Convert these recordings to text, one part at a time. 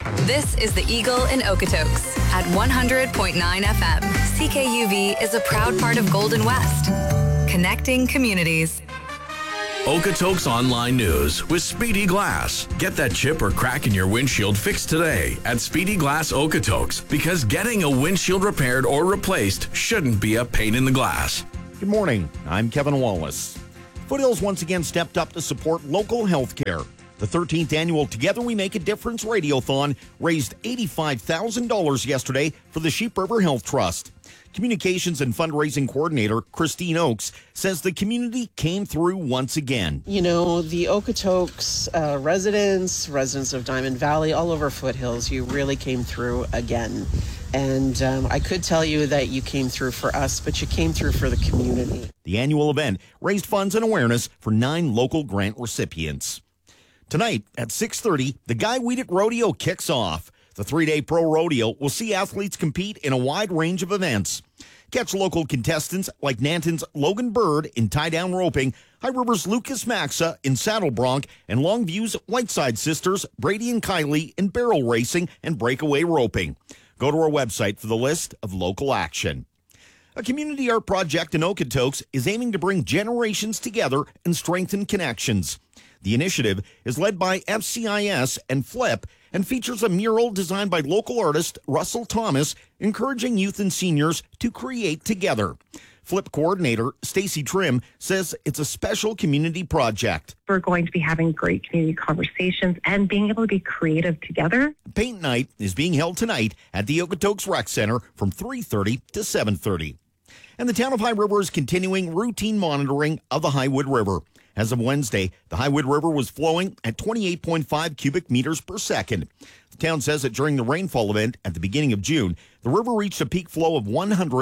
This is the Eagle in Okotoks at 100.9 FM. CKUV is a proud part of Golden West, connecting communities. Okotoks Online News with Speedy Glass. Get that chip or crack in your windshield fixed today at Speedy Glass Okotoks, because getting a windshield repaired or replaced shouldn't be a pain in the glass. Good morning. I'm Kevin Wallace. Foothills once again stepped up to support local health care. The 13th annual Together We Make a Difference Radiothon raised $85,000 yesterday for the Sheep River Health Trust. Communications and fundraising coordinator Christine Oakes says the community came through once again. You know, the Okotoks residents of Diamond Valley, all over Foothills, you really came through again. And I could tell you that you came through for us, but you came through for the community. The annual event raised funds and awareness for 9 local grant recipients. Tonight at 6:30, the Guy Weedick Rodeo kicks off. The 3-day pro rodeo will see athletes compete in a wide range of events. Catch local contestants like Nanton's Logan Bird in tie-down roping, High River's Lucas Maxa in saddle bronc, and Longview's Whiteside sisters Brady and Kylie in barrel racing and breakaway roping. Go to our website for the list of local action. A community art project in Okotoks is aiming to bring generations together and strengthen connections. The initiative is led by FCIS and FLIP and features a mural designed by local artist Russell Thomas, encouraging youth and seniors to create together. FLIP coordinator Stacy Trim says it's a special community project. We're going to be having great community conversations and being able to be creative together. Paint night is being held tonight at the Okotoks Rec Center from 3:30 to 7:30. And the town of High River is continuing routine monitoring of the Highwood River. As of Wednesday, the Highwood River was flowing at 28.5 cubic meters per second. The town says that during the rainfall event at the beginning of June, the river reached a peak flow of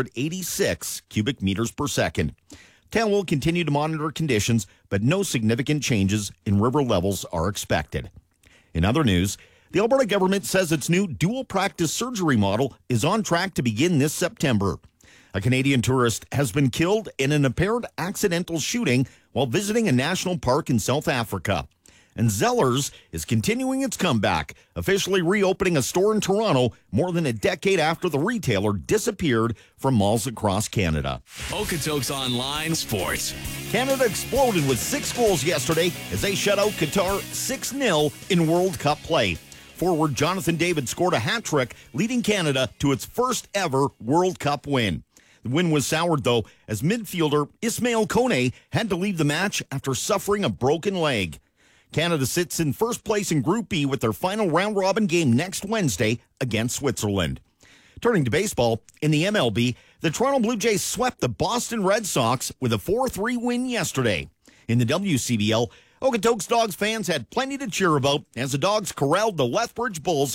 186 cubic meters per second. The town will continue to monitor conditions, but no significant changes in river levels are expected. In other news, the Alberta government says its new dual practice surgery model is on track to begin this September. A Canadian tourist has been killed in an apparent accidental shooting while visiting a national park in South Africa. And Zellers is continuing its comeback, officially reopening a store in Toronto more than a decade after the retailer disappeared from malls across Canada. Okotoks Online Sports. Canada exploded with 6 goals yesterday as they shut out Qatar 6-0 in World Cup play. Forward Jonathan David scored a hat trick, leading Canada to its first ever World Cup win. The win was soured, though, as midfielder Ismail Kone had to leave the match after suffering a broken leg. Canada sits in first place in Group B with their final round-robin game next Wednesday against Switzerland. Turning to baseball, in the MLB, the Toronto Blue Jays swept the Boston Red Sox with a 4-3 win yesterday. In the WCBL, Okotoks Dogs fans had plenty to cheer about as the Dogs corralled the Lethbridge Bulls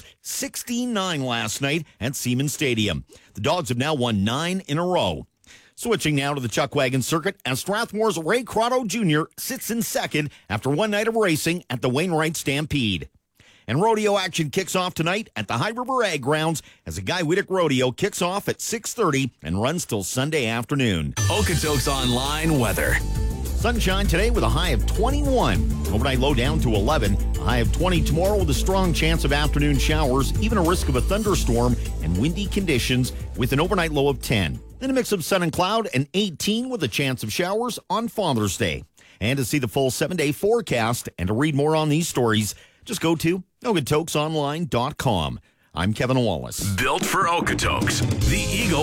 16-9 last night at Siemens Stadium. The Dogs have now won 9 in a row. Switching now to the Chuckwagon circuit as Strathmore's Ray Crotto Jr. sits in second after one night of racing at the Wainwright Stampede. And rodeo action kicks off tonight at the High River Ag Grounds as the Guy Weedick Rodeo kicks off at 6:30 and runs till Sunday afternoon. Okotoks Online Weather. Sunshine today with a high of 21. Overnight low down to 11. A high of 20 tomorrow with a strong chance of afternoon showers, even a risk of a thunderstorm and windy conditions with an overnight low of 10. Then a mix of sun and cloud and 18 with a chance of showers on Father's Day. And to see the full 7-day forecast and to read more on these stories, just go to OkotoksOnline.com. I'm Kevin Wallace. Built for Okotoks, the Eagle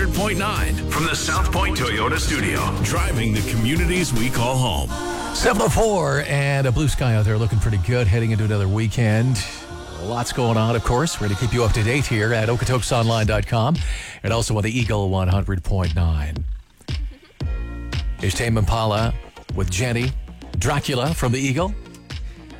100.9 from the South Point Toyota Studio, driving the communities we call home. 7:04 and a blue sky out there looking pretty good heading into another weekend. Lots going on, of course. We're going to keep you up to date here at OkotoksOnline.com and also on the Eagle 100.9. Here's Tame Impala with Jenny. Dracula from the Eagle.